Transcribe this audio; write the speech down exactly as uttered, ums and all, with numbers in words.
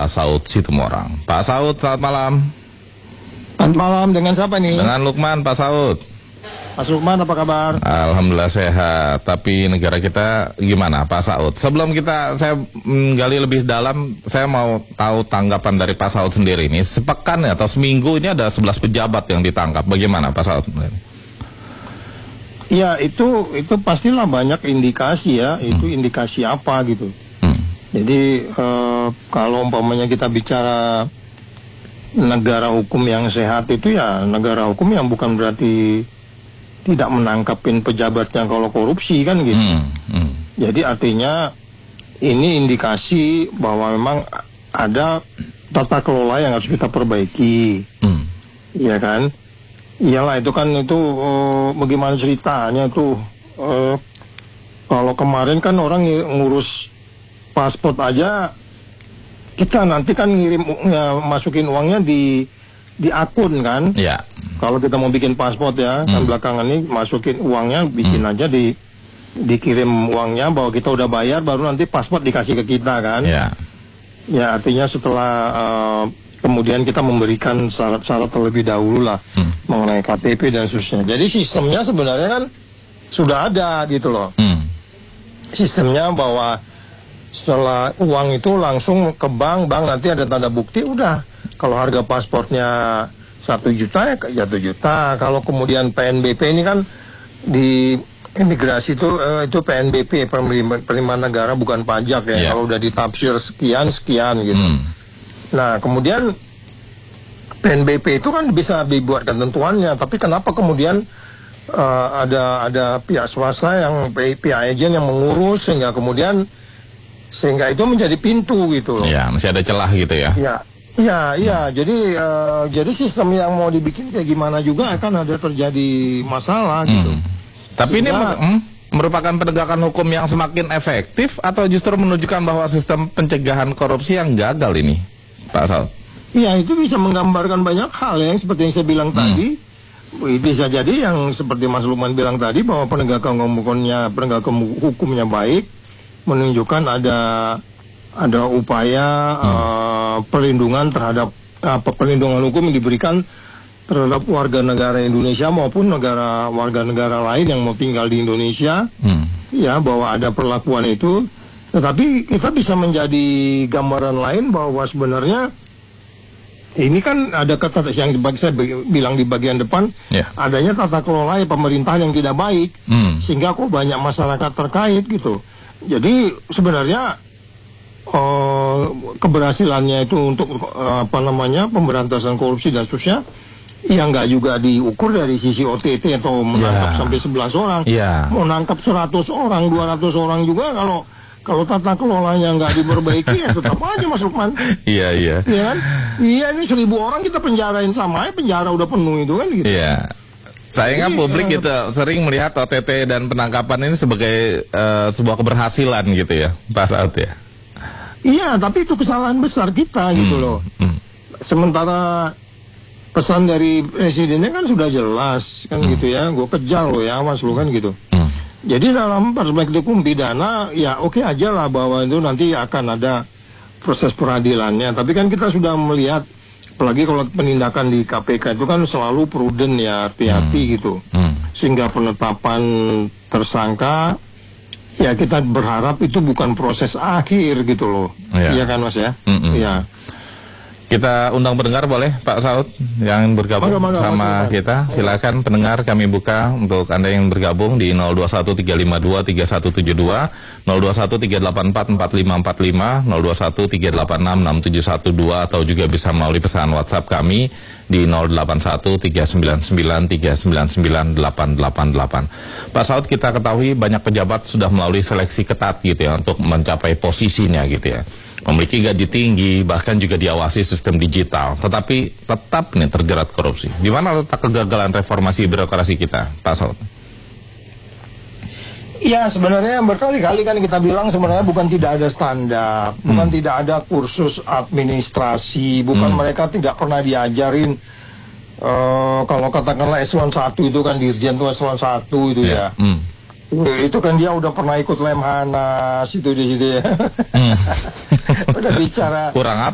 Pak Saud Situmorang. Pak Saud, selamat malam. Selamat malam, dengan siapa nih? Dengan Lukman, Pak Saud. Mas Lukman, apa kabar? Alhamdulillah sehat. Tapi negara kita gimana, Pak Saud? Sebelum kita saya menggali lebih dalam, saya mau tahu tanggapan dari Pak Saud sendiri ini. Sepekan atau seminggu ini ada sebelas pejabat yang ditangkap. Bagaimana, Pak Saud? Ya, itu itu pastilah banyak indikasi ya. Itu hmm. indikasi apa gitu. Hmm. Jadi eh, kalau umpamanya kita bicara negara hukum yang sehat itu ya negara hukum yang bukan berarti tidak menangkapin pejabatnya kalau korupsi kan gitu. Hmm, hmm. Jadi artinya ini indikasi bahwa memang ada tata kelola yang harus kita perbaiki, hmm. ya kan? Iyalah itu kan itu uh, bagaimana ceritanya tuh uh, kalau kemarin kan orang ngurus paspor aja kita nanti kan ngirim ya, masukin uangnya di di akun kan? Ya. Kalau kita mau bikin paspor ya, hmm. kan belakangan ini masukin uangnya, bikin hmm. aja di dikirim uangnya bahwa kita udah bayar, baru nanti paspor dikasih ke kita kan. Ya. Ya artinya setelah uh, kemudian kita memberikan syarat-syarat terlebih dahulu lah hmm. mengenai K T P dan seterusnya. Jadi sistemnya sebenarnya kan sudah ada gitu loh. Hmm. Sistemnya bahwa setelah uang itu langsung ke bank, bank nanti ada tanda bukti, udah. Kalau harga pasportnya satu juta ya satu juta. Kalau kemudian P N B P ini kan di imigrasi itu eh, itu P N B P penerimaan negara bukan pajak ya. Yeah. Kalau udah ditafsir sekian sekian gitu. Hmm. Nah kemudian P N B P itu kan bisa dibuat ketentuannya. Tapi kenapa kemudian uh, ada ada pihak swasta yang pihak agen yang mengurus sehingga kemudian sehingga itu menjadi pintu gitu. Iya, masih ada celah gitu ya. Iya. Iya, iya. Hmm. Jadi, uh, jadi sistem yang mau dibikin kayak gimana juga akan ada terjadi masalah gitu. Hmm. Tapi sehingga, ini mer hmm, merupakan penegakan hukum yang semakin efektif atau justru menunjukkan bahwa sistem pencegahan korupsi yang gagal ini, Pak Saud? Iya, itu bisa menggambarkan banyak hal yang seperti yang saya bilang hmm. tadi. Bisa jadi yang seperti Mas Lukman bilang tadi bahwa penegakan hukumnya, penegakan hukumnya baik, menunjukkan ada ada upaya hmm. uh, perlindungan terhadap uh, perlindungan hukum yang diberikan terhadap warga negara Indonesia maupun negara warga negara lain yang mau tinggal di Indonesia, hmm. ya bahwa ada perlakuan itu. Tetapi kita bisa menjadi gambaran lain bahwa sebenarnya ini kan ada kata yang saya bilang di bagian depan, yeah. adanya tata kelola pemerintahan yang tidak baik, hmm. sehingga kok banyak masyarakat terkait gitu. Jadi sebenarnya Uh, keberhasilannya itu untuk uh, apa namanya pemberantasan korupsi dan seterusnya yang nggak juga diukur dari sisi O T T atau menangkap yeah. sampai sebelas orang, yeah. mau nangkap seratus orang, dua ratus orang juga kalau kalau tata kelolanya nggak diperbaiki ya tetap aja Mas Lukman. Iya iya. Iya kan? Iya ini seribu orang kita penjarain sama aja penjara udah penuh itu kan gitu. Iya. Yeah. Sayangnya Jadi, publik uh, gitu sering melihat O T T dan penangkapan ini sebagai uh, sebuah keberhasilan gitu ya, Pak Saud ya. Iya, tapi itu kesalahan besar kita hmm, gitu loh. Hmm. Sementara pesan dari presidennya kan sudah jelas kan hmm. gitu ya. Gue kejar lo ya, awas lo kan gitu. Hmm. Jadi dalam perspektif hukum pidana ya oke okay aja lah bahwa itu nanti akan ada proses peradilannya. Tapi kan kita sudah melihat, apalagi kalau penindakan di K P K itu kan selalu prudent ya, hati-hati hmm. gitu. Hmm. Sehingga penetapan tersangka ya kita berharap itu bukan proses akhir gitu loh. Iya ya kan Mas ya? Iya. Kita undang pendengar boleh Pak Saud yang bergabung maka, maka, sama maka, kita. Silakan pendengar kami buka untuk Anda yang bergabung di nol dua satu tiga lima dua tiga satu tujuh dua, nol dua satu tiga delapan empat empat lima empat lima, nol dua satu tiga delapan enam enam tujuh satu dua atau juga bisa melalui pesan WhatsApp kami di nol delapan satu tiga sembilan sembilan tiga sembilan sembilan delapan delapan delapan. Pak Saud, kita ketahui banyak pejabat sudah melalui seleksi ketat gitu ya untuk mencapai posisinya gitu ya. Memiliki gaji tinggi, bahkan juga diawasi sistem digital, tetapi tetap nih terjerat korupsi. Di mana letak kegagalan reformasi birokrasi kita, Pak Saud? Ya sebenarnya berkali-kali kan kita bilang sebenarnya bukan tidak ada standar, hmm. bukan tidak ada kursus administrasi, bukan hmm. mereka tidak pernah diajarin. Uh, kalau katakanlah eselon satu itu kan dirjen itu eselon satu itu yeah. ya. Hmm. Itu kan dia udah pernah ikut Lemhanas itu di situ ya. Hmm. Udah bicara kurang apa